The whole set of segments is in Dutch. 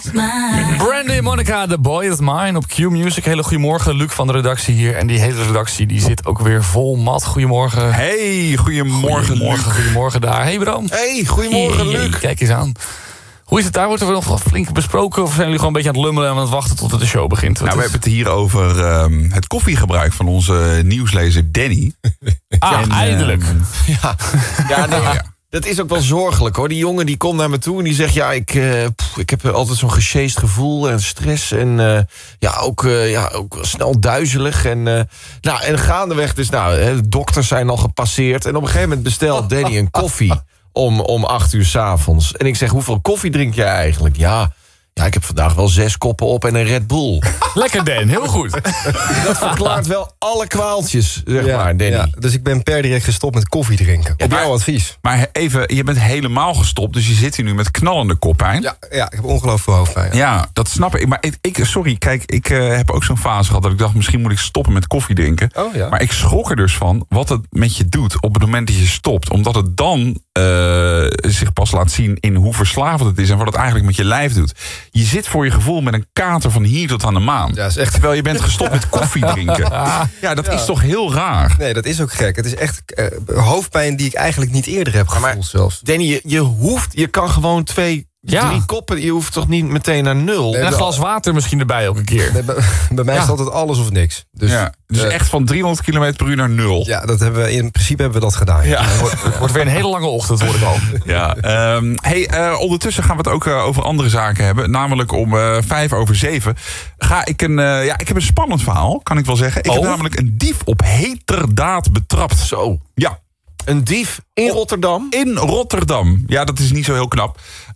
Brandy Monica, The Boy Is Mine op Q-Music. Hele goedemorgen, Luc van de redactie hier. En die hele redactie die zit ook weer vol mat. Goedemorgen. Hey, goedemorgen Luc. Goedemorgen daar. Hey Bram. Hey, goedemorgen Luc. Kijk eens aan. Hoe is het daar? Wordt er nog flink besproken? Of zijn jullie gewoon een beetje aan het lummelen en aan het wachten tot de show begint? Nou, we hebben het hier over het koffiegebruik van onze nieuwslezer Danny. Eindelijk. Dat is ook wel zorgelijk hoor. Die jongen die komt naar me toe en die zegt... ik heb altijd zo'n gesjeest gevoel en stress. En ook snel duizelig. En gaandeweg dus... de dokters zijn al gepasseerd. En op een gegeven moment bestelt Danny een koffie... om 8 uur 's avonds. En ik zeg, hoeveel koffie drink jij eigenlijk? Ja, ik heb vandaag wel 6 koppen op en een Red Bull. Lekker Dan, heel goed. Dat verklaart wel alle kwaaltjes, zeg maar, Danny. Ja, dus ik ben per direct gestopt met koffie drinken. Op jouw advies. Maar even, je bent helemaal gestopt, dus je zit hier nu met knallende koppijn. Ja, ik heb ongelooflijk veel hoofdpijn. Ja, dat snap ik. Maar ik heb ook zo'n fase gehad dat ik dacht... misschien moet ik stoppen met koffie drinken. Oh, ja. Maar ik schrok er dus van wat het met je doet op het moment dat je stopt. Omdat het dan zich pas laat zien in hoe verslavend het is... en wat het eigenlijk met je lijf doet. Je zit voor je gevoel met een kater van hier tot aan de maan. Ja, is echt... Terwijl je bent gestopt met koffie drinken. Ja, dat is toch heel raar? Nee, dat is ook gek. Het is echt hoofdpijn die ik eigenlijk niet eerder heb gevoeld zelfs. Danny, je kan gewoon 2, 3 koppen. Je hoeft toch niet meteen naar 0? En een glas water misschien erbij elke keer. Nee, bij mij is het altijd alles of niks. Dus echt van 300 km per uur naar 0. Ja, in principe hebben we dat gedaan. Ja. Wordt weer een hele lange ochtend, hoor ik al. Ja, ondertussen gaan we het ook over andere zaken hebben. Namelijk om 7:05 ga ik ik heb een spannend verhaal, kan ik wel zeggen. Ik heb namelijk een dief op heterdaad betrapt. Zo. Ja. Een dief in Rotterdam? In Rotterdam. Ja, dat is niet zo heel knap.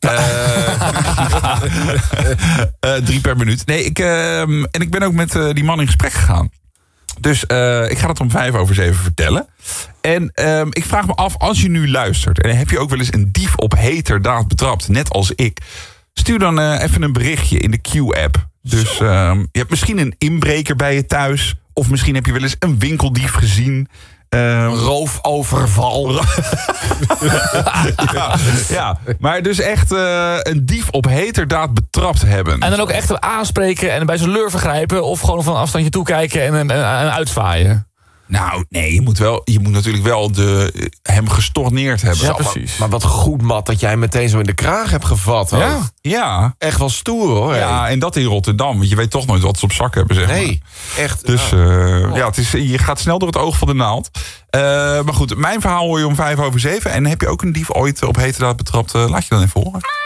3 per minuut. Nee, ik ben ook met die man in gesprek gegaan. Dus ik ga het om 7:05 vertellen. En ik vraag me af, als je nu luistert... en heb je ook wel eens een dief op heterdaad betrapt, net als ik... stuur dan even een berichtje in de Q-app. Dus je hebt misschien een inbreker bij je thuis... of misschien heb je wel eens een winkeldief gezien... roofoverval. ja, maar dus echt een dief op heterdaad betrapt hebben. En dan ook echt aanspreken en bij zijn lur vergrijpen... of gewoon van een afstandje toekijken en uitvaaien. Nou, nee, je moet natuurlijk wel hem gestorneerd hebben. Ja, precies. Maar wat goed, Matt, dat jij meteen zo in de kraag hebt gevat. Hoor. Ja. Echt wel stoer, hoor. Ja, en dat in Rotterdam. Want je weet toch nooit wat ze op zak hebben, zeg maar. Nee, echt. Dus je gaat snel door het oog van de naald. Maar goed, mijn verhaal hoor je om 7:05. En heb je ook een dief ooit op heterdaad betrapt? Laat je dan even horen.